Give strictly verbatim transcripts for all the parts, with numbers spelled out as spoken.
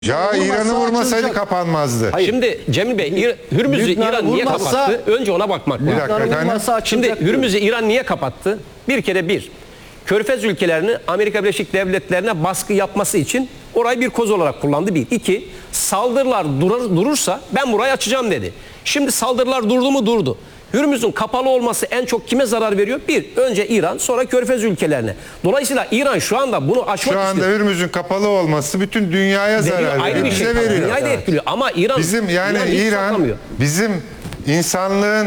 Ya İran'ı vurmasaydı kapanmazdı. Hayır. Şimdi Cemil Bey, İr Hürmüz'ü Lübnan İran niye vurmazsa- kapattı? Önce ona bakmak Bir lazım. dakika efendim. Şimdi Hürmüz'ü İran niye kapattı? Bir kere bir, Körfez ülkelerini Amerika Birleşik Devletleri'ne baskı yapması için orayı bir koz olarak kullandı. Bir. İki, saldırılar durur, durursa ben burayı açacağım dedi. Şimdi saldırılar durdu mu? Durdu. Hürmüz'ün kapalı olması en çok kime zarar veriyor? Bir, önce İran, sonra Körfez ülkelerine. Dolayısıyla İran şu anda bunu açmak Şu anda istiyor. Hürmüz'ün kapalı olması bütün dünyaya zarar Veriyor, ayrı veriyor. bir şey. Bize veriyor. Dünyayı da etkiliyor ama İran Bizim yani hiç İran saklamıyor. bizim insanlığın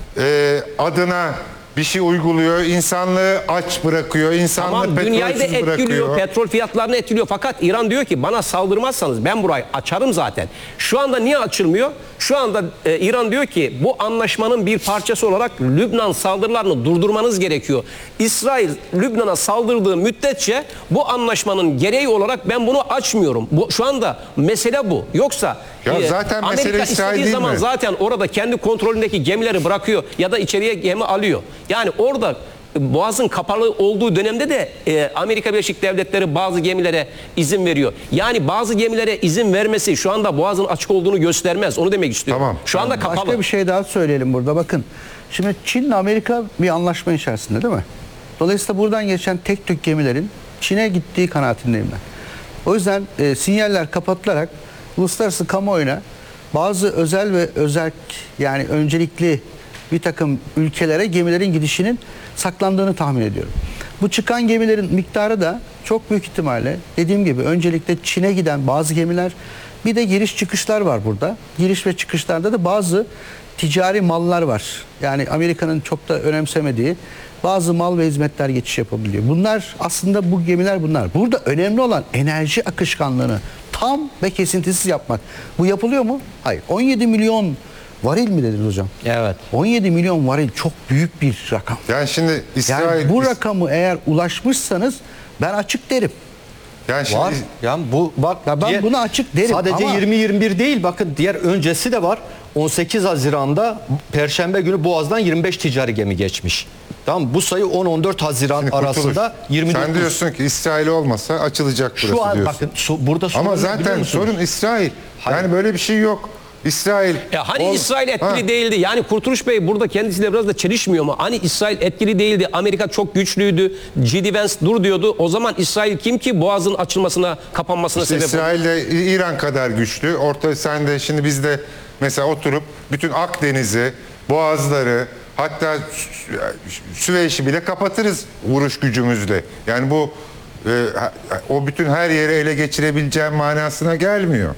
e, adına bir şey uyguluyor. İnsanlığı aç bırakıyor. İnsanlığı Tamam, dünyayı da petrolsüz etkiliyor, bırakıyor. petrol fiyatlarını etkiliyor. Fakat İran diyor ki bana saldırmazsanız ben burayı açarım zaten. Şu anda niye açılmıyor? Şu anda e, İran diyor ki bu anlaşmanın bir parçası olarak Lübnan saldırılarını durdurmanız gerekiyor. İsrail Lübnan'a saldırdığı müddetçe bu anlaşmanın gereği olarak ben bunu açmıyorum. Bu, şu anda mesele bu. Yoksa Ya e, zaten Amerika mesele İsrail istediği değil zaman mi? zaten orada kendi kontrolündeki gemileri bırakıyor ya da içeriye gemi alıyor. Yani orada Boğaz'ın kapalı olduğu dönemde de e, Amerika Birleşik Devletleri bazı gemilere izin veriyor. Yani bazı gemilere izin vermesi şu anda Boğaz'ın açık olduğunu göstermez. Onu demek istiyorum. Tamam. Şu anda kapalı. Başka bir şey daha söyleyelim burada. Bakın şimdi Çin'le Amerika bir anlaşma içerisinde değil mi? Dolayısıyla buradan geçen tek tük gemilerin Çin'e gittiği kanaatindeyim ben. O yüzden e, sinyaller kapatılarak uluslararası kamuoyuna bazı özel ve özerk yani öncelikli bir takım ülkelere gemilerin gidişinin saklandığını tahmin ediyorum. Bu çıkan gemilerin miktarı da çok büyük ihtimalle dediğim gibi öncelikle Çin'e giden bazı gemiler, bir de giriş çıkışlar var burada. Giriş ve çıkışlarda da bazı ticari mallar var. Yani Amerika'nın çok da önemsemediği bazı mal ve hizmetler geçiş yapabiliyor. Bunlar aslında bu gemiler bunlar. Burada önemli olan enerji akışkanlığını tam ve kesintisiz yapmak. Bu yapılıyor mu? Hayır. on yedi milyon varil mi dediniz hocam? Evet. on yedi milyon varil çok büyük bir rakam. Yani şimdi İsrail Yani bu rakamı eğer ulaşmışsanız ben açık derim. yani şimdi Var. Yani bu bak Ya ben diğer- buna açık derim Sadece ama- yirmi yirmi bir değil, bakın diğer öncesi de var. on sekiz Haziran'da Perşembe günü Boğaz'dan yirmi beş ticari gemi geçmiş. Tamam, bu sayı on on dört Haziran Şimdi Kurtuluş, arasında yirmi dokuz. sen diyorsun ki İsrail olmasa açılacak burası Şu an diyorsun. bakın so- burada sorun Ama ne biliyor zaten musunuz? sorun İsrail. Hayır. Yani böyle bir şey yok. İsrail. Ya hani Ol- İsrail etkili Ha. değildi. Yani Kurtuluş Bey burada kendisiyle biraz da çelişmiyor mu? Hani İsrail etkili değildi. Amerika çok güçlüydü. G D Vance dur diyordu. O zaman İsrail kim ki Boğaz'ın açılmasına, kapanmasına İşte sebep oldu? İsrail de İran kadar güçlü. Orta sen de şimdi biz de mesela oturup bütün Akdeniz'i, Boğazları, hatta Sü- Süveyş'i bile kapatırız vuruş gücümüzle. Yani bu e, o bütün her yeri ele geçirebileceğim manasına gelmiyor.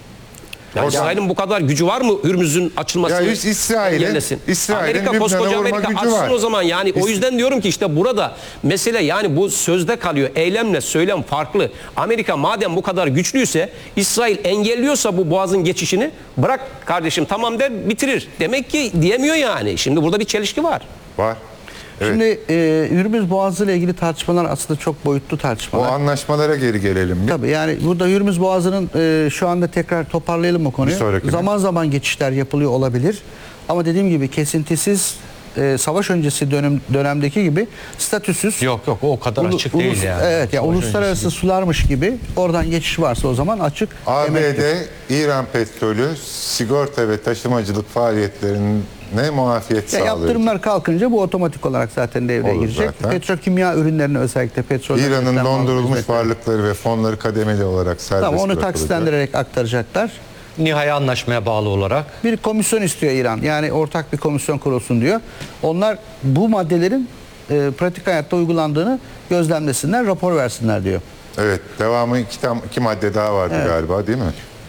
Yani O- İsrail'in bu kadar gücü var mı Hürmüz'ün açılmasını Ya İsrail'in- engellesin? İsrail'in Amerika Lübnan'a koskoca vurma Amerika gücü açsın var. o zaman. Yani o İs- yüzden diyorum ki işte burada mesele yani bu sözde kalıyor. Eylemle söylem farklı. Amerika madem bu kadar güçlüyse, İsrail engelliyorsa bu Boğaz'ın geçişini, bırak kardeşim tamam der bitirir. Demek ki diyemiyor yani. Şimdi burada bir çelişki var. Var. Evet. Şimdi e, Hürmüz Boğazı ile ilgili tartışmalar aslında çok boyutlu O tartışmalar. anlaşmalara geri gelelim. Bir. Tabii yani burada Hürmüz Boğazı'nın e, şu anda tekrar toparlayalım o konuyu. Bir sonrakine. Zaman zaman geçişler yapılıyor olabilir. Ama dediğim gibi kesintisiz e, savaş öncesi dönem dönemdeki gibi statüsüz. Yok yok, o kadar ulu- açık değil ulus- yani. Evet ya Savaş uluslararası öncesi sularmış gibi oradan geçiş varsa o zaman açık. A B demektir. D, İran petrolü sigorta ve taşımacılık faaliyetlerine muafiyet Ya sağlıyor. yaptırımlar kalkınca bu otomatik olarak zaten devreye Olur girecek. zaten. Petrokimya ürünlerini özellikle petrol. İran'ın üretilen bazı dondurulmuş hizmetler. varlıkları ve fonları kademeli olarak serbest Tamam, onu bırakılacak. taksitlendirerek aktaracaklar. Nihai anlaşmaya bağlı olarak. Bir komisyon istiyor İran. Yani ortak bir komisyon kurulsun diyor. Onlar bu maddelerin e, pratik hayatta uygulandığını gözlemlesinler, rapor versinler diyor. Evet, devamı iki, tam, iki madde daha vardı galiba değil mi?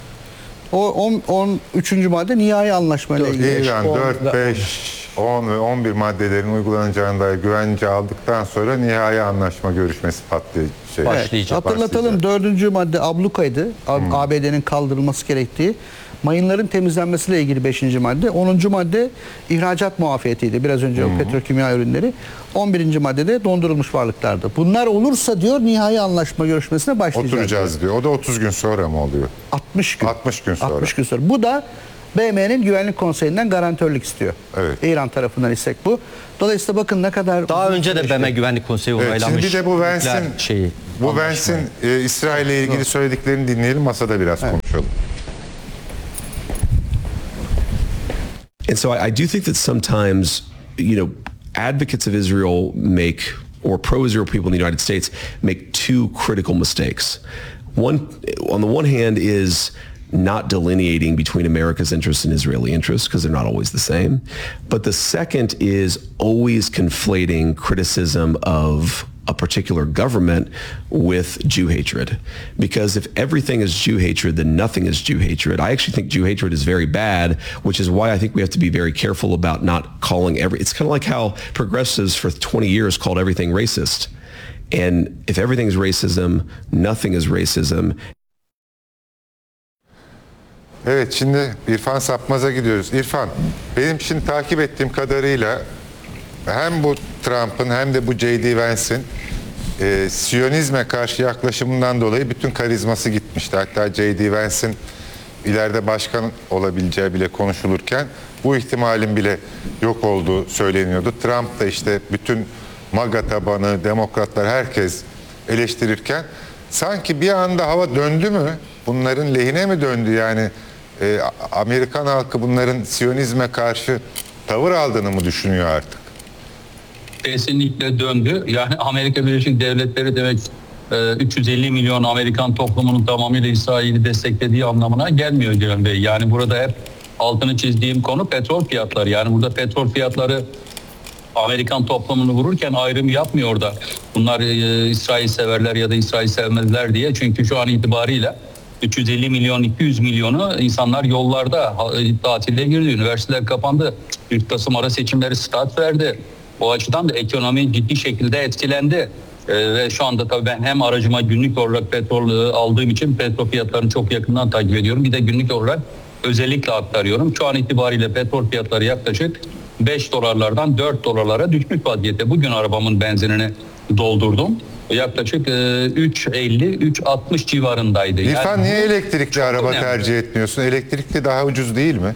O on, on üçüncü madde nihai anlaşmayla ilgili. İran on- dört, beş, on ve on bir maddelerin uygulanacağına dair güvence aldıktan sonra nihai anlaşma görüşmesi patlayacak. Şey, Başlayacak. Hatırlatalım, dördüncü madde ablukaydı. Hmm. A B D'nin kaldırılması gerektiği. Mayınların temizlenmesiyle ilgili beşinci madde. onuncu madde ihracat muafiyetiydi. Biraz önce Hmm. o petrokimya ürünleri. on birinci maddede dondurulmuş varlıklardı. Bunlar olursa diyor nihai anlaşma görüşmesine başlayacağız. Oturacağız diyor. O da otuz gün sonra mı oluyor? altmış gün. altmış gün sonra. altmış gün sonra. Bu da B M'nin Güvenlik Konseyi'nden garantörlük istiyor. Evet. İran tarafından istek bu. Dolayısıyla bakın ne kadar... Daha uzun önce de süreçti. B M Güvenlik Konseyi Evet, onaylamış. şimdi bir de bu nükleer Vance'in şeyi, bu anlaşmayı. Vance'in e, İsrail ile ilgili söylediklerini dinleyelim, masada biraz konuşalım. And so I, I do think that sometimes, you know, advocates of Israel make, or pro-Israel people in the United States make two critical mistakes. One, on the one hand, is not delineating between America's interests and Israeli interests, because they're not always the same. But the second is always conflating criticism of a particular government with Jew hatred. Because if everything is Jew hatred, then nothing is Jew hatred. I actually think Jew hatred is very bad, which is why I think we have to be very careful about not calling every, it's kind of like how progressives for twenty years called everything racist. And if everything is racism, nothing is racism. Evet, şimdi İrfan Sapmaz'a gidiyoruz. İrfan, benim şimdi takip ettiğim kadarıyla hem bu Trump'ın hem de bu J D Vance'in e, Siyonizme karşı yaklaşımından dolayı bütün karizması gitmişti. Hatta J D Vance'in ileride başkan olabileceği bile konuşulurken bu ihtimalin bile yok olduğu söyleniyordu. Trump da işte bütün MAGA tabanı, demokratlar, herkes eleştirirken sanki bir anda hava döndü mü? Bunların lehine mi döndü? Yani e, Amerikan halkı bunların Siyonizme karşı tavır aldığını mı düşünüyor artık? Kesinlikle döndü. Yani Amerika Birleşik Devletleri demek e, üç yüz elli milyon Amerikan toplumunun tamamıyla İsrail'i desteklediği anlamına gelmiyor Cem Bey. Yani burada hep altını çizdiğim konu petrol fiyatları. Yani burada petrol fiyatları Amerikan toplumunu vururken ayrım yapmıyor da. Bunlar e, İsrail severler ya da İsrail sevmezler diye. Çünkü şu an itibariyle üç yüz elli milyon iki yüz milyonu insanlar yollarda tatile girdi. Üniversiteler kapandı. İlk Kasım ara seçimleri start verdi. O açıdan da ekonomi ciddi şekilde etkilendi. Ee, ve şu anda tabii ben hem aracıma günlük olarak petrol e, aldığım için petrol fiyatlarını çok yakından takip ediyorum. Bir de günlük olarak özellikle aktarıyorum. Şu an itibariyle petrol fiyatları yaklaşık beş dolarlardan dört dolarlara düşmüş vaziyette. Bugün arabamın benzinini doldurdum. Yaklaşık e, üç elli üç altmış civarındaydı. İrfan, Yani niye bu elektrikli çok araba önemli. tercih etmiyorsun? Elektrikli daha ucuz değil mi?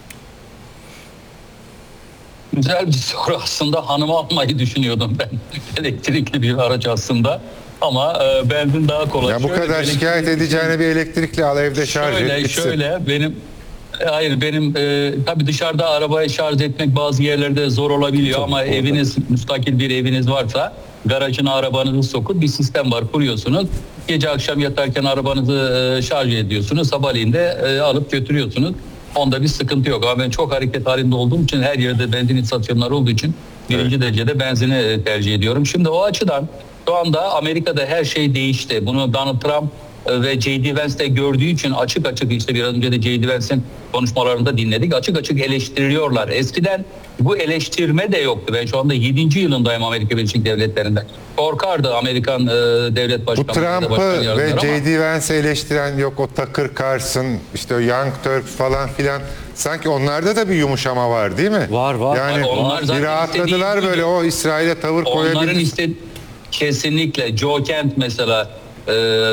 Güzel bir soru aslında. Hanımı almayı düşünüyordum ben. Elektrikli bir araç aslında. Ama e, benzin daha kolay. Ya bu Şöyle kadar bir şikayet elektrik- edeceğine bir elektrikli al, evde şarj et Şöyle gitsin. şöyle benim e, hayır benim e, tabii dışarıda arabayı şarj etmek bazı yerlerde zor olabiliyor ama eviniz müstakil bir eviniz varsa garajına arabanızı sokup bir sistem var, kuruyorsunuz. Gece akşam yatarken arabanızı e, şarj ediyorsunuz. Sabahleyin de e, alıp götürüyorsunuz. Onda bir sıkıntı yok. Ama ben çok hareket halinde olduğum için, her yerde benzin istasyonları olduğu için birinci derecede benzini e, tercih ediyorum. Şimdi o açıdan şu anda Amerika'da her şey değişti. Bunu Donald Trump e, ve J D Vance de gördüğü için açık açık, işte biraz önce de J D Vance'in konuşmalarında dinledik. Açık açık eleştiriyorlar. Eskiden bu eleştirme de yoktu. Ben şu anda yedinci yılındayım Amerika Birleşik Devletleri'nde. Korkardı Amerikan e, devlet Bu başkanı. ya da başkan Trump'ı ve yardımcıları ama- J D Vance'i eleştiren, yok o Tucker Carlson, işte o Young Turks falan filan, sanki onlarda da bir yumuşama var değil mi? Var, var. Yani Var, onlar zaten bir rahatladılar istediği böyle, buydu. o İsrail'e tavır Onların koyabildi. işte kesinlikle Joe Kent mesela, e,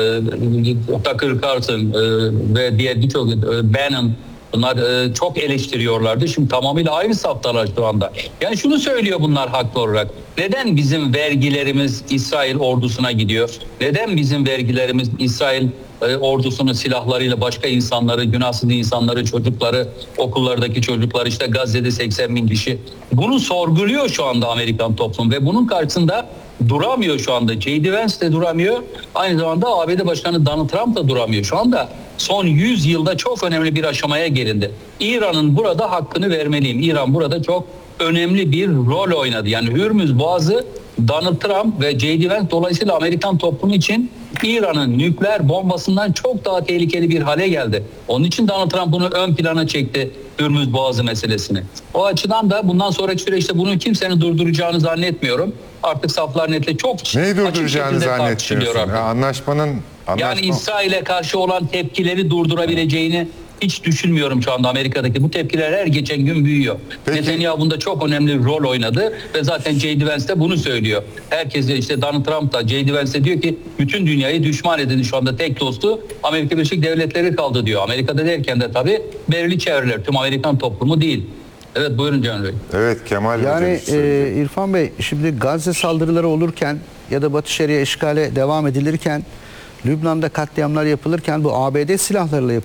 Tucker Carlson e, ve diğer birçok e, Bannon, bunlar e, çok eleştiriyorlardı. Şimdi tamamıyla aynı saftalar şu anda. Yani şunu söylüyor bunlar haklı olarak. Neden bizim vergilerimiz İsrail ordusuna gidiyor? Neden bizim vergilerimiz İsrail e, ordusunun silahlarıyla başka insanları, günahsız insanları, çocukları, okullardaki çocuklar, işte Gazze'de seksen bin kişi. Bunu sorguluyor şu anda Amerikan toplum ve bunun karşısında duramıyor şu anda. J D Vance de duramıyor. Aynı zamanda A B D Başkanı Donald Trump da duramıyor. Şu anda son yüz yılda çok önemli bir aşamaya gelindi. İran'ın burada hakkını vermeliyim. İran burada çok önemli bir rol oynadı. Yani Hürmüz Boğazı, Donald Trump ve J D Vance dolayısıyla Amerikan toplumu için İran'ın nükleer bombasından çok daha tehlikeli bir hale geldi. Onun için Donald Trump bunu ön plana çekti, Hürmüz Boğazı meselesini. O açıdan da bundan sonraki süreçte bunu kimsenin durduracağını zannetmiyorum. Artık saflar netle çok Neyi açık durduracağını şekilde tartışılıyor zannetmiyorsun? artık. Ya anlaşmanın anlaşma... Yani İsrail'e karşı olan tepkileri durdurabileceğini hiç düşünmüyorum şu anda Amerika'daki. Bu tepkiler her geçen gün büyüyor. Peki. Netanyahu bunda çok önemli bir rol oynadı ve zaten J D Vance de bunu söylüyor. Herkes de işte Donald Trump da J D Vance de diyor ki bütün dünyayı düşman edin, şu anda tek dostu Amerika Birleşik Devletleri kaldı diyor. Amerika'da derken de tabii belirli çevreler, tüm Amerikan toplumu değil. Evet, buyurun Can Bey. Evet, Kemal Hoca Yani bir şey söyleyecek. e, İrfan Bey, şimdi Gazze saldırıları olurken ya da Batı Şeria işgale devam edilirken, Lübnan'da katliamlar yapılırken bu A B D silahlarıyla